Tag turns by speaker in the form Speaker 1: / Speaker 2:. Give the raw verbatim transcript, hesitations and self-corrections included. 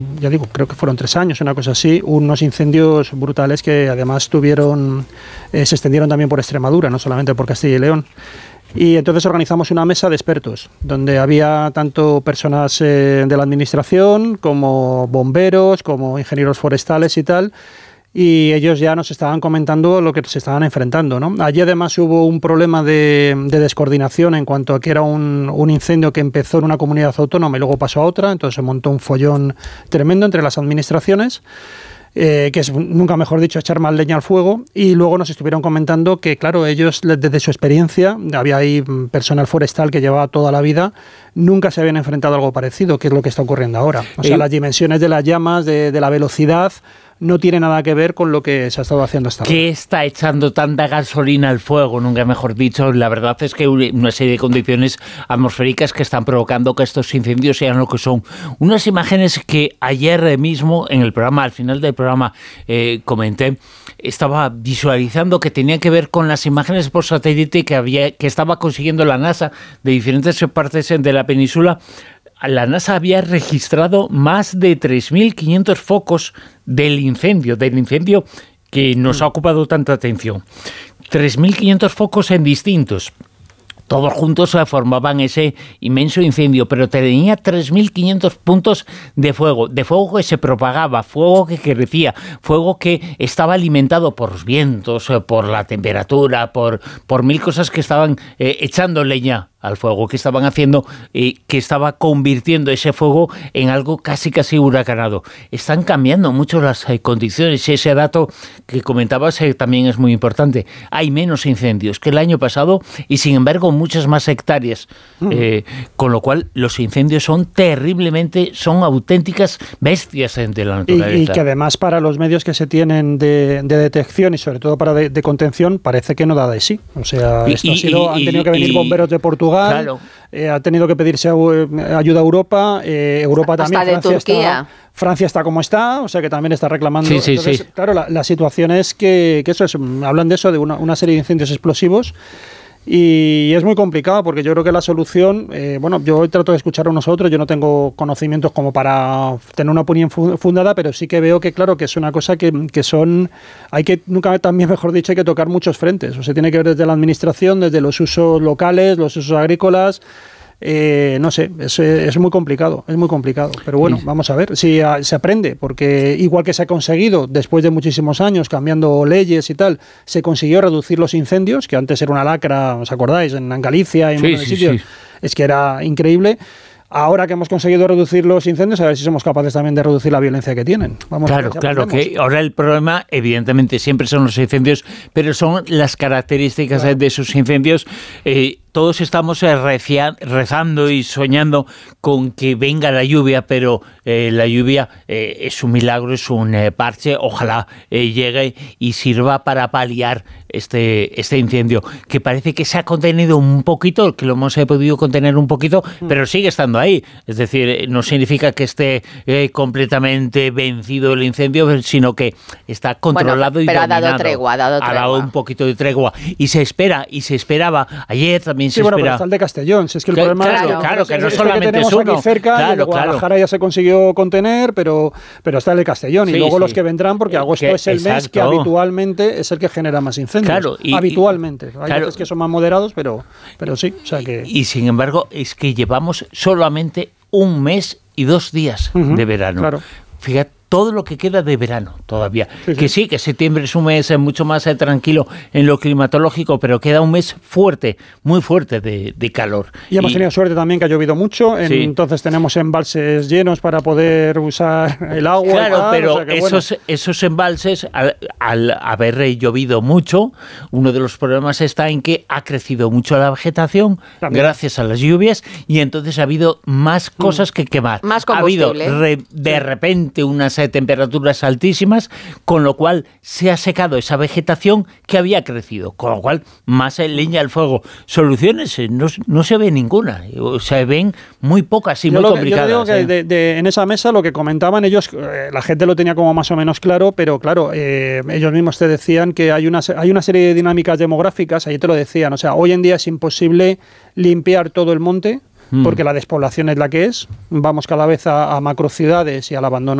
Speaker 1: ya digo, creo que fueron tres años, una cosa así, unos incendios brutales que además tuvieron, eh, se extendieron también por Extremadura, no solamente por Castilla y León. Y entonces organizamos una mesa de expertos, donde había tanto personas eh, de la administración, como bomberos, como ingenieros forestales y tal, y ellos ya nos estaban comentando lo que se estaban enfrentando, ¿no? Allí además hubo un problema de, de descoordinación en cuanto a que era un, un incendio que empezó en una comunidad autónoma y luego pasó a otra, entonces se montó un follón tremendo entre las administraciones. Eh, que es, nunca mejor dicho, echar más leña al fuego, y luego nos estuvieron comentando que, claro, ellos desde su experiencia, había ahí personal forestal que llevaba toda la vida, nunca se habían enfrentado a algo parecido, que es lo que está ocurriendo ahora. O sea, eh, las dimensiones de las llamas, de, de la velocidad, no tiene nada que ver con lo que se ha estado haciendo hasta ahora.
Speaker 2: ¿Qué está echando tanta gasolina al fuego? Nunca mejor dicho. La verdad es que una serie de condiciones atmosféricas que están provocando que estos incendios sean lo que son. Unas imágenes que ayer mismo en el programa, al final del programa, eh, comenté, estaba visualizando que tenía que ver con las imágenes por satélite que había, que estaba consiguiendo la NASA de diferentes partes de la península. La NASA había registrado más de tres mil quinientos focos del incendio, del incendio que nos ha ocupado tanta atención. tres mil quinientos focos en distintos. Todos juntos formaban ese inmenso incendio, pero tenía tres mil quinientos puntos de fuego, de fuego que se propagaba, fuego que crecía, fuego que estaba alimentado por los vientos, por la temperatura, por, por mil cosas que estaban eh, echando leña al fuego, que estaban haciendo, eh, que estaba convirtiendo ese fuego en algo casi casi huracanado. Están cambiando mucho las eh, condiciones. Ese dato que comentabas eh, también es muy importante. Hay menos incendios que el año pasado y sin embargo muchas más hectáreas, mm. eh, con lo cual los incendios son terriblemente, son auténticas bestias de la naturaleza.
Speaker 1: Y, y que además para los medios que se tienen de, de detección y sobre todo para de, de contención parece que no da de sí. O sea, esto y, ha sido, y, han tenido que venir y, bomberos de Portugal. Claro. Eh, ha tenido que pedirse ayuda a Europa, eh, Europa
Speaker 3: hasta
Speaker 1: también,
Speaker 3: de
Speaker 1: Francia
Speaker 3: Turquía.
Speaker 1: Está, Francia está como está, o sea que también está reclamando.
Speaker 2: Sí, sí,
Speaker 1: Entonces,
Speaker 2: sí.
Speaker 1: Claro, la, la situación es que, que eso es, hablan de eso, de una, una serie de incendios explosivos. Y es muy complicado porque yo creo que la solución, eh, bueno, yo trato de escuchar a unos a otros, yo no tengo conocimientos como para tener una opinión fundada, pero sí que veo que, claro, que es una cosa que, que son, hay que, nunca también mejor dicho, hay que tocar muchos frentes, o sea, tiene que ver desde la administración, desde los usos locales, los usos agrícolas. Eh, no sé, es, es muy complicado, es muy complicado, pero bueno, sí. Vamos a ver si a, se aprende, porque igual que se ha conseguido después de muchísimos años cambiando leyes y tal, se consiguió reducir los incendios, que antes era una lacra, ¿os acordáis? En, en Galicia y en
Speaker 2: sí,
Speaker 1: muchos
Speaker 2: sí,
Speaker 1: sitios,
Speaker 2: sí.
Speaker 1: Es que era increíble. Ahora que hemos conseguido reducir los incendios, a ver si somos capaces también de reducir la violencia que tienen. Vamos
Speaker 2: claro,
Speaker 1: a ver si
Speaker 2: claro, que ahora el problema evidentemente siempre son los incendios, pero son las características claro. de esos incendios. Eh, todos estamos recia, rezando y soñando con que venga la lluvia, pero eh, la lluvia eh, es un milagro, es un eh, parche. Ojalá eh, llegue y sirva para paliar este, este incendio, que parece que se ha contenido un poquito, que lo hemos eh, podido contener un poquito, mm. pero sigue estando ahí. Es decir, no significa que esté eh, completamente vencido el incendio, sino que está controlado
Speaker 3: bueno,
Speaker 2: y
Speaker 3: pero
Speaker 2: dominado.
Speaker 3: ha dado tregua, ha dado tregua.
Speaker 2: Ha dado un poquito de tregua. Y se espera, y se esperaba. Ayer también
Speaker 1: sí,
Speaker 2: se
Speaker 1: bueno,
Speaker 2: espera.
Speaker 1: Pero está el de Castellón. Si es que el
Speaker 2: que,
Speaker 1: problema
Speaker 2: claro,
Speaker 1: es,
Speaker 2: claro, que no
Speaker 1: este
Speaker 2: solamente
Speaker 1: que tenemos
Speaker 2: es uno.
Speaker 1: Aquí cerca,
Speaker 2: claro,
Speaker 1: el de Guadalajara
Speaker 2: claro.
Speaker 1: ya se consiguió contener, pero, pero está el de Castellón.
Speaker 2: Sí,
Speaker 1: y luego
Speaker 2: sí.
Speaker 1: los que vendrán, porque agosto
Speaker 2: que,
Speaker 1: es el
Speaker 2: exacto.
Speaker 1: mes que habitualmente es el que genera más incendios.
Speaker 2: Claro, y,
Speaker 1: habitualmente. Hay
Speaker 2: claro.
Speaker 1: veces que son más moderados, pero, pero sí. O sea que...
Speaker 2: y, y sin embargo, es que llevamos solamente un mes y dos días uh-huh, de verano.
Speaker 1: Claro.
Speaker 2: Fíjate todo lo que queda de verano todavía. Sí, que sí. sí, que septiembre es un mes mucho más eh, tranquilo en lo climatológico, pero queda un mes fuerte, muy fuerte de, de calor.
Speaker 1: Y hemos y, tenido suerte también que ha llovido mucho, en, sí. entonces tenemos embalses llenos para poder usar el agua.
Speaker 2: Claro,
Speaker 1: tal,
Speaker 2: pero
Speaker 1: o sea que,
Speaker 2: esos,
Speaker 1: bueno.
Speaker 2: esos embalses, al, al haber llovido mucho, uno de los problemas está en que ha crecido mucho la vegetación también. Gracias a las lluvias y entonces ha habido más cosas mm. que quemar.
Speaker 3: Más
Speaker 2: combustible. Ha habido re, de
Speaker 3: sí.
Speaker 2: repente unas temperaturas altísimas, con lo cual se ha secado esa vegetación que había crecido, con lo cual más leña al fuego. Soluciones no, no se ve ninguna, se ven muy pocas y
Speaker 1: yo
Speaker 2: muy
Speaker 1: lo que,
Speaker 2: complicadas.
Speaker 1: Yo digo que
Speaker 2: ¿eh?
Speaker 1: de, de, en esa mesa lo que comentaban ellos, eh, la gente lo tenía como más o menos claro, pero claro, eh, ellos mismos te decían que hay una, hay una serie de dinámicas demográficas, ahí te lo decían, o sea, hoy en día es imposible limpiar todo el monte porque la despoblación es la que es, vamos cada vez a, a macrociudades y al abandono